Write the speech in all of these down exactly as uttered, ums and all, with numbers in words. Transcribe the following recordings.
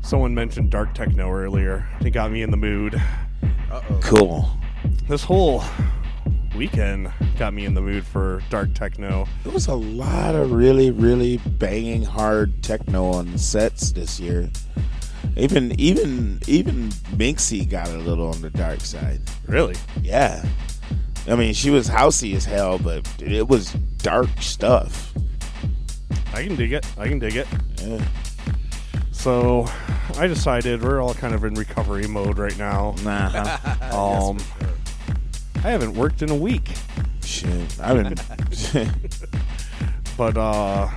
Someone mentioned dark techno earlier. It got me in the mood. Uh-oh. Cool. This whole weekend got me in the mood for dark techno. There was a lot of really, really banging hard techno on sets this year. Even, even, even Minxie got a little on the dark side. Really? Yeah. I mean, she was housey as hell, but it was dark stuff. I can dig it. I can dig it. Yeah. So, I decided we're all kind of in recovery mode right now. Nah. Um, I haven't worked in a week. Shit. I haven't. But, uh,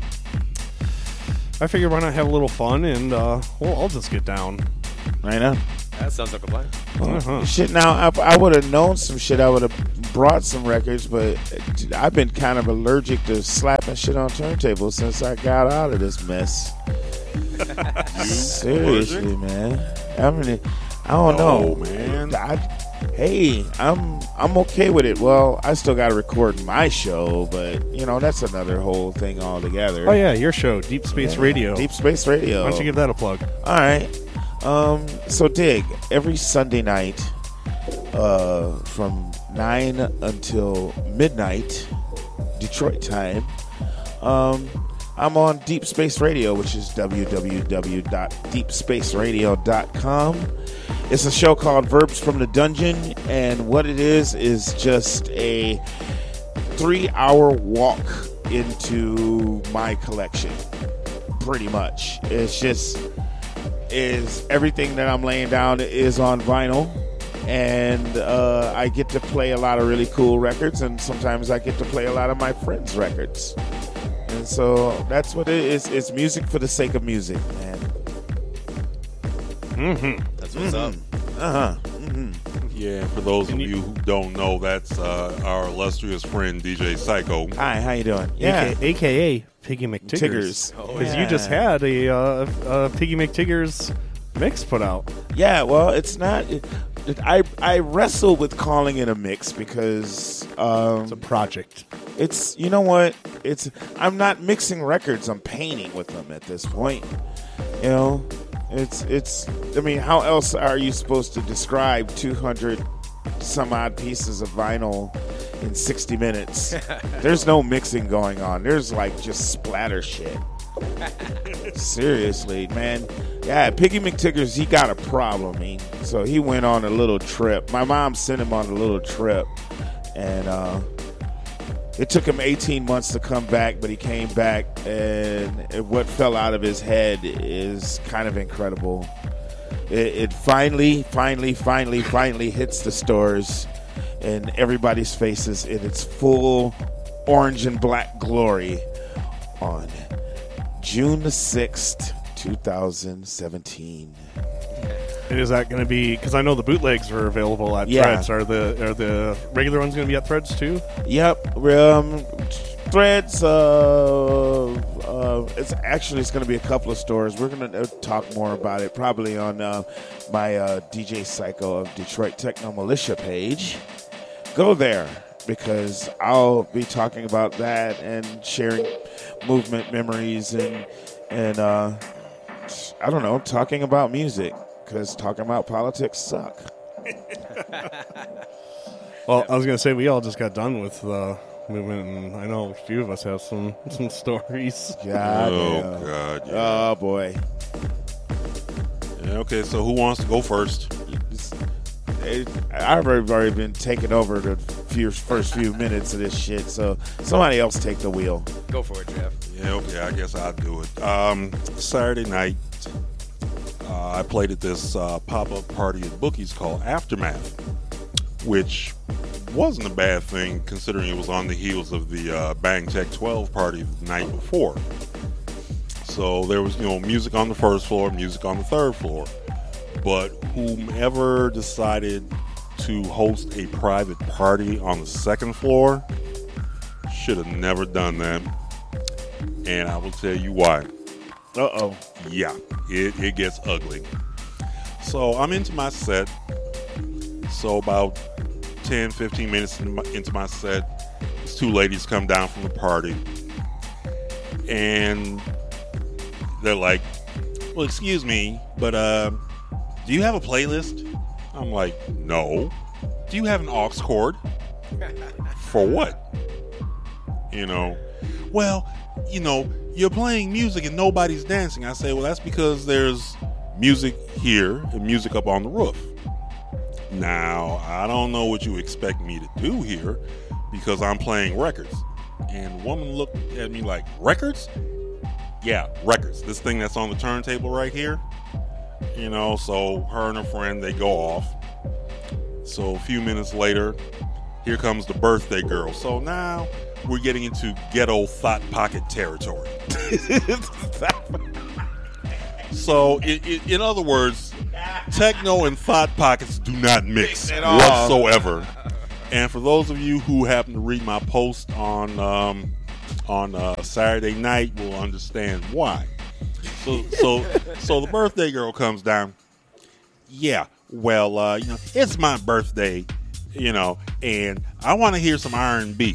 I figured why not have a little fun and, uh, well, I'll just get down. I know. That sounds like a plan. Uh-huh. Shit, now, I, I would have known some shit. I would have brought some records, but I've been kind of allergic to slapping shit on turntables since I got out of this mess. Seriously, man. I mean, I don't No, know, man. I, hey, I'm I'm okay with it. Well, I still got to record my show, but you know that's another whole thing altogether. Oh, yeah, your show, Deep Space Yeah, Radio. Deep Space Radio. Why don't you give that a plug? All right. Um, so dig every Sunday night uh, from nine until midnight Detroit time. Um, I'm on Deep Space Radio, which is w w w dot deep space radio dot com. It's a show called Verbs from the Dungeon, and what it is is just a three-hour walk into my collection, pretty much. It's just is everything that I'm laying down is on vinyl, and uh, I get to play a lot of really cool records, and sometimes I get to play a lot of my friends' records. And so that's what it is. It's music for the sake of music, man. Mm-hmm. That's what's up. Uh-huh. Mm-hmm. Yeah, for those of And you- you who don't know, that's uh, our illustrious friend D J Psycho. Hi, how you doing? Yeah. A K A Piggy McTiggers. Tiggers. Oh, Because yeah. you just had a, uh, a Piggy McTiggers mix put out. Yeah, well, it's not... It, it, I, I wrestle with calling it a mix because... Um, It's a project. It's, you know what? It's, I'm not mixing records. I'm painting with them at this point. You know, it's, it's, I mean, how else are you supposed to describe two hundred some odd pieces of vinyl in sixty minutes? There's no mixing going on. There's like just splatter shit. Seriously, man. Yeah, Piggy McTiggers, he got a problem. He, so he went on a little trip. My mom sent him on a little trip. And, uh, it took him eighteen months to come back, but he came back, and what fell out of his head is kind of incredible. It, it finally, finally, finally, finally hits the stores and everybody's faces in its full orange and black glory on June the sixth, twenty seventeen. And is that going to be, because I know the bootlegs are available at Yeah. Threads. Are the are the regular ones going to be at Threads too? Yep. Um, Threads, uh, uh, it's actually, it's going to be a couple of stores. We're going to talk more about it probably on uh, my uh, D J Psycho of Detroit Techno Militia page. Go there because I'll be talking about that and sharing movement memories and, and uh, I don't know, talking about music. Because talking about politics suck. Well, I was going to say we all just got done with the movement, and I know a few of us have some some stories. God oh, damn. God. Yeah. Oh, boy. Yeah, okay, so who wants to go first? It's- it- I've already already been taking over the few, first few minutes of this shit, so somebody else take the wheel. Go for it, Jeff. Yeah, okay, I guess I'll do it. Um, Saturday night, uh, I played at this uh, pop-up party at Bookies called Aftermath, which wasn't a bad thing considering it was on the heels of the uh, Bang Tech twelve party the night before. So there was, you know, music on the first floor, music on the third floor. But whomever decided to host a private party on the second floor should have never done that. And I will tell you why. Uh-oh. Yeah, it, it gets ugly. So I'm into my set. So about ten, fifteen minutes into my, into my set, these two ladies come down from the party. And they're like, well, excuse me, but uh, do you have a playlist? I'm like, no. Do you have an aux cord? For what? You know, well, you know, you're playing music and nobody's dancing. I say, well, that's because there's music here and music up on the roof. Now, I don't know what you expect me to do here because I'm playing records. And the woman looked at me like, records? Yeah, records. This thing that's on the turntable right here. You know, so her and her friend, they go off. So a few minutes later, here comes the birthday girl. So now we're getting into ghetto thought pocket territory. So, it, it, in other words, techno and thought pockets do not mix whatsoever. And for those of you who happen to read my post on um, on uh, Saturday night, will understand why. So, so, so the birthday girl comes down. Yeah, well, uh, you know, it's my birthday, you know, and I want to hear some R and B.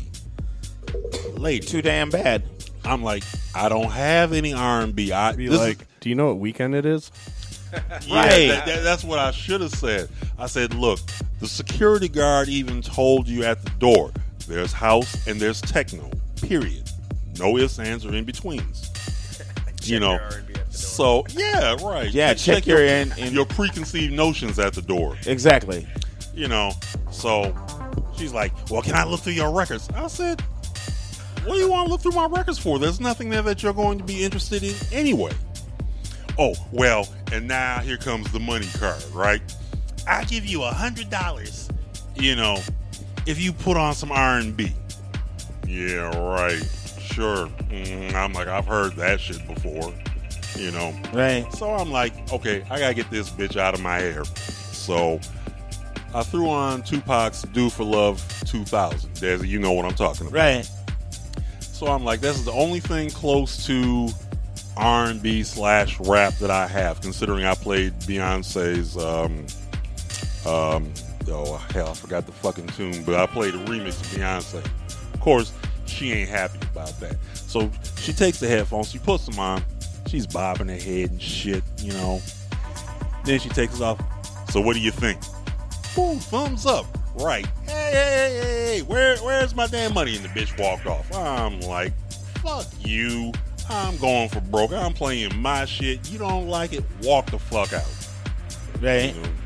Lady, Too damn bad. I'm like, I don't have any R and B. I Be this like, is, do you know what weekend it is? yeah, Right. that- that- that's what I should have said. I said, look, the security guard even told you at the door, there's house and there's techno. Period. No ifs, ands, or in betweens. You know, your R and B at the door. so yeah, right. Yeah, check your in- in- your preconceived notions at the door. Exactly. You know, so she's like, well, can I look through your records? I said, what do you want to look through my records for? There's nothing there that you're going to be interested in anyway. Oh, well, and now here comes the money card, right? I'll give you a hundred dollars, you know, if you put on some R and B. Yeah, right. Sure. Mm, I'm like, I've heard that shit before, you know. Right. So I'm like, okay, I gotta get this bitch out of my hair. So I threw on Tupac's "Do for Love" two thousand. Desi, you know what I'm talking about. Right. So I'm like, this is the only thing close to R and B slash rap that I have, considering I played Beyonce's, um, um, oh hell, I forgot the fucking tune, but I played a remix of Beyonce. Of course, she ain't happy about that. So she takes the headphones, she puts them on, she's bobbing her head and shit, you know. Then she takes it off. So what do you think? Boom, thumbs up. Right. Hey, hey, hey, hey, hey, where, where's my damn money? And the bitch walked off. I'm like, fuck you. I'm going for broke. I'm playing my shit. You don't like it? Walk the fuck out. Right. You know,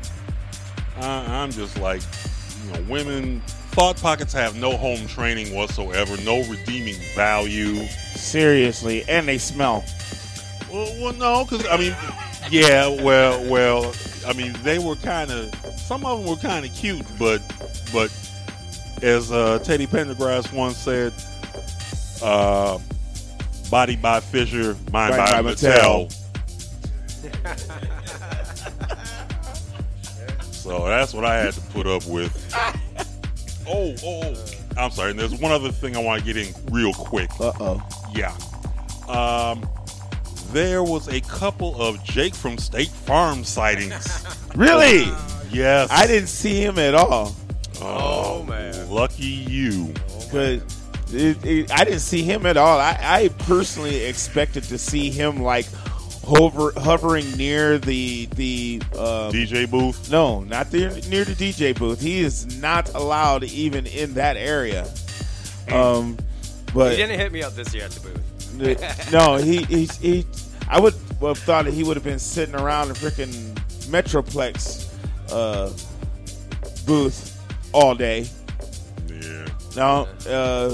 I, I'm just like, you know, women, thought pockets have no home training whatsoever, no redeeming value. Seriously, and they smell. Well, well no, because, I mean, yeah, well, well, I mean, they were kind of, some of them were kind of cute, but, but as uh, Teddy Pendergrass once said, uh, body by Fisher, mind Right by, by Mattel. So that's what I had to put up with. Oh, oh, oh. I'm sorry. And there's one other thing I want to get in real quick. Uh oh. Yeah. Um, there was a couple of Jake from State Farm sightings. Really? Yes. I didn't see him at all. Oh, Oh, man. Lucky you. But it, it, I didn't see him at all. I, I personally expected to see him like hover, hovering near the the um, D J booth. no, not there near the D J booth. He is not allowed even in that area. Um, but He didn't hit me up this year at the booth. no, he, he he. I would have thought that he would have been sitting around the freaking Metroplex uh, booth all day. Yeah. No, uh,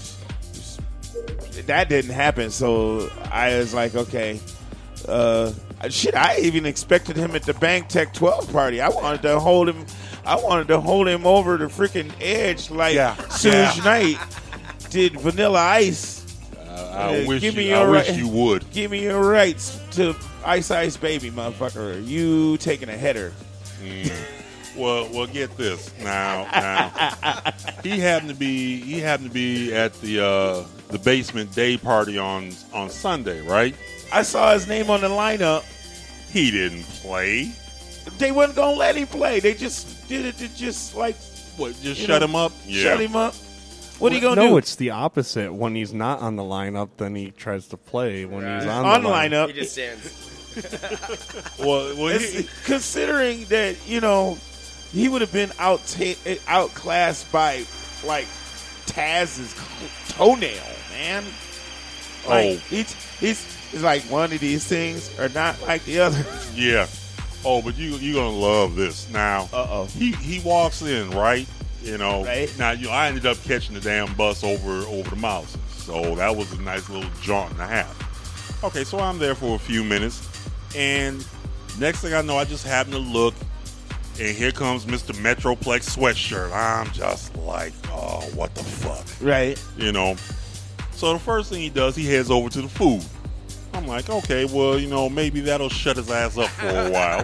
that didn't happen. So I was like, okay, uh, shit. I even expected him at the Bank Tech twelve party. I wanted to hold him. I wanted to hold him over the freaking edge like Yeah. Suge Yeah. Knight did Vanilla Ice. I Uh, wish, give me you, I your wish right- you would. Give me your rights to Ice Ice Baby, motherfucker. You taking a header. Well, well, get this now. Now, he happened to be he happened to be at the uh, the basement day party on on Sunday, right? I saw his name on the lineup. He didn't play. They wasn't gonna let him play. They just did it to just like What? Just You shut know, him up? shut him up. What are you gonna no, do? it's the opposite. When he's not on the lineup, then he tries to play. When he's on, on the the line- lineup. He just stands. well, well he, considering that, you know, he would have been out outclassed by, like, Taz's toenail, man. Like, oh. It's, it's, it's like one of these things are not like the other. Yeah. Oh, but you, you're going to love this. Now, Uh-oh. he, he walks in, right? You know, right. Now, you know, I ended up catching the damn bus over over the Mouses. So that was a nice little jaunt and a half. Okay, so I'm there for a few minutes. And next thing I know, I just happen to look. And here comes Mister Metroplex Sweatshirt. I'm just like, oh, what the fuck? Right. You know. So the first thing he does, he heads over to the food. I'm like, okay, well, you know, maybe that'll shut his ass up for a while.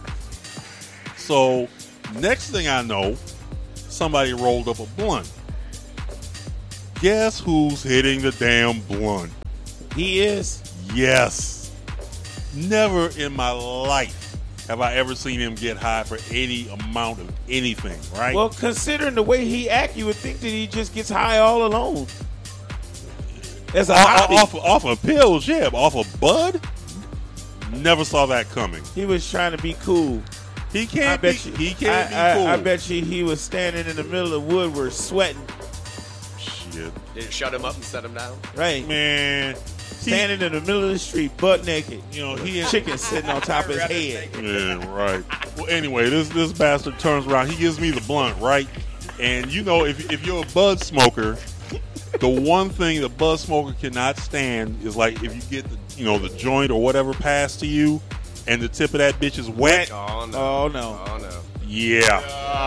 So next thing I know, somebody rolled up a blunt. Guess who's hitting the damn blunt? He is? Yes. Never in my life have I ever seen him get high for any amount of anything, right? Well, considering the way he act, you would think that he just gets high all alone. As a off, hobby. off, off of pills, yeah, but off of bud? Never saw that coming. He was trying to be cool. He can't I bet be, you, he can't I, be cool. I, I bet you he was standing in the middle of Woodward sweating. Shit. Did it shut him up and set him down? Right. Man. Standing in the middle of the street, butt naked. You know, he chicken sitting on top of his head. Yeah, right. Well, anyway, this this bastard turns around. He gives me the blunt, right? And you know, if if you're a bud smoker, the one thing the bud smoker cannot stand is like if you get the you know the joint or whatever passed to you, and the tip of that bitch is wet. Oh no! Oh no! Oh no! Yeah.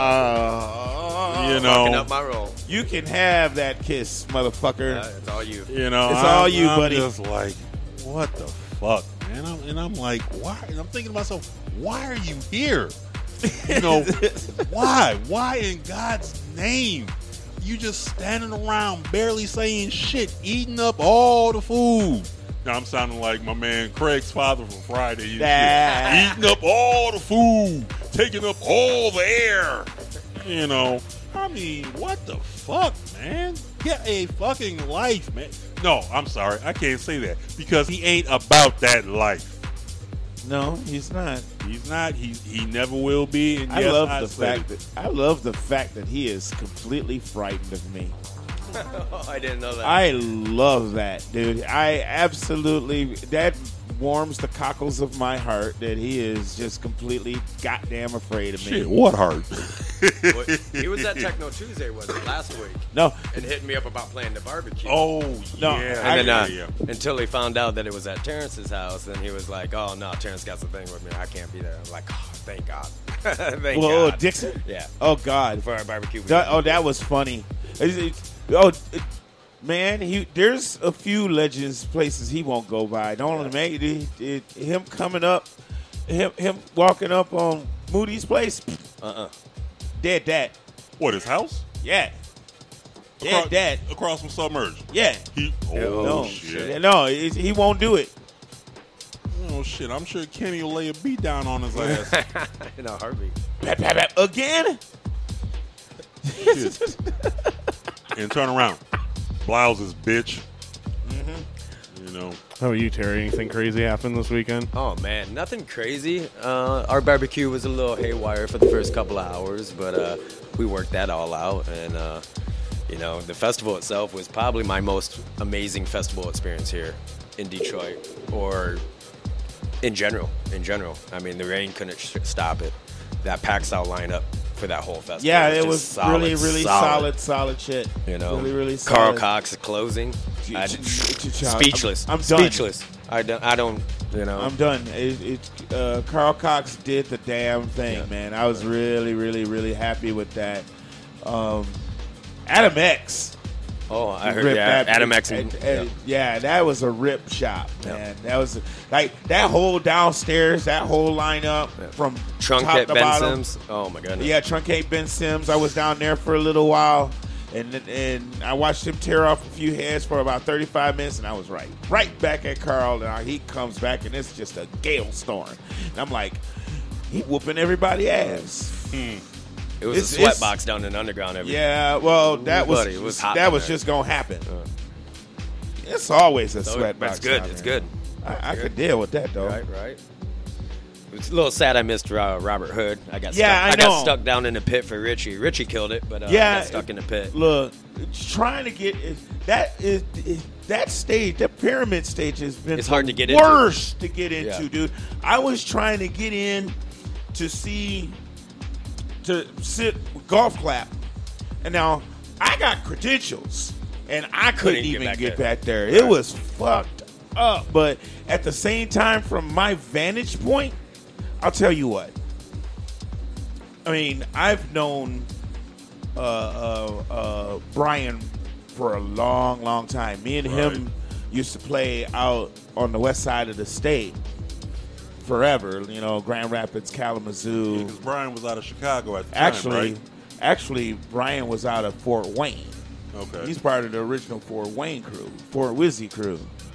Uh, you know, fucking up my roll. You can have that kiss, motherfucker. Uh, it's all you. You know, it's I'm, all you, I'm buddy. Just like, what the fuck, man? I'm, and I'm like, why? And I'm thinking to myself, why are you here? You know, why? Why in God's name? You just standing around, barely saying shit, eating up all the food. Now I'm sounding like my man Craig's father from Friday. And Nah. shit. Eating up all the food, taking up all the air. You know, I mean, what the fuck, man? Get a fucking life, man. No, I'm sorry, I can't say that because he ain't about that life. No, he's not. He's not. He he never will be. And I yes, love I the said fact it. that I love the fact that he is completely frightened of me. Oh, I didn't know that. I love that, dude. I absolutely that warms the cockles of my heart that he is just completely goddamn afraid of me. Shit, what heart? Well, he was at Techno Tuesday, was it, last week? No, and hitting me up about playing the barbecue. Oh, No, yeah. And then, uh, yeah, yeah. until he found out that it was at Terrence's house, and he was like, "Oh no, Terrence got something with me. I can't be there." I'm like, "Oh, thank God, thank well, oh, God." Dixon. Yeah. Oh God. For our barbecue. we That- did. oh, that was funny. It's- it's- oh, it- man, he there's a few legends places he won't go by. Don't make it, it, him coming up, him him walking up on Moody's place. Uh-uh. Dead that. What, his house? Yeah. Dead Across, that. across from Submerged. Yeah. He, oh, No, shit. no, it, he won't do it. Oh, shit. I'm sure Kenny will lay a beat down on his ass. In a heartbeat. Bap, bap, bap. Again? Shit. And turn around. Blouses, bitch. Mm-hmm. You know. How about you, Terry? Anything crazy happened this weekend? Oh man, nothing crazy. Uh, our barbecue was a little haywire for the first couple of hours, but uh, we worked that all out, and uh, you know, the festival itself was probably my most amazing festival experience here in Detroit, or in general. In general, I mean, the rain couldn't sh- stop it. That Pax Out lineup for that whole festival. Yeah, it just was solid, really, really solid, solid shit. You know, really, really Carl solid. Cox closing. I, I'm- speechless. I'm done. Speechless. I don't. I don't. You know. I'm done. It, it, uh, Carl Cox did the damn thing, Yeah. man. I was really, really, really happy with that. Um, Adam X. oh, I heard. ripped Yeah, that- Adam X. and- And, and- yeah. yeah, that was a rip shop, Yeah. man. That was like that whole downstairs, that whole lineup Yeah. from top Trunkette to Ben bottom. Sims. Oh my goodness. Yeah, Truncate Ben Sims. I was down there for a little while, and and I watched him tear off a few heads for about thirty-five minutes, and I was right, right back at Carl. And he comes back, and it's just a gale storm. And I'm like, he whooping everybody ass. It was It's- a sweat it's- box down in Underground. Every Yeah, well, that was, Buddy, it was hot that down was there. just gonna happen. Uh, It's always a so sweat box. that's good. down It's there. good. I, I could deal with that though. Right, right. It's a little sad I missed uh, Robert Hood. I got Yeah, stuck, I I, know. got stuck down in the pit for Richie. Richie killed it, but uh, Yeah, I got stuck in the pit. Look, trying to get that is, is that stage, that pyramid stage has been It's hard to get into. worse to get into, Yeah. dude. I was trying to get in to see to sit with golf clap, and now I got credentials, and I couldn't, Couldn't get even back get there. back there. Right. It was fucked up, but at the same time, from my vantage point, I'll tell you what. I mean, I've known uh, uh, uh, Brian for a long, long time. Me and him Right. used to play out on the west side of the state forever. You know, Grand Rapids, Kalamazoo. Because Brian was out of Chicago at the time, Actually, right? actually, Brian was out of Fort Wayne. Okay. He's part of the original Fort Wayne crew, Fort Wizzy crew.